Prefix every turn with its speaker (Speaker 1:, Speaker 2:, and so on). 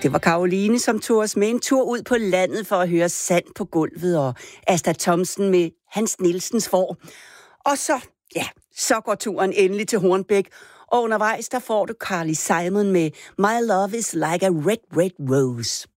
Speaker 1: Det var Karoline, som tog os med en tur ud på landet for at høre Sand på gulvet og Asta Thomsen med Hans Nielsens får. Og så går turen endelig til Hornbæk, og undervejs der får du Carly Simon med My Love is Like a Red, Red Rose.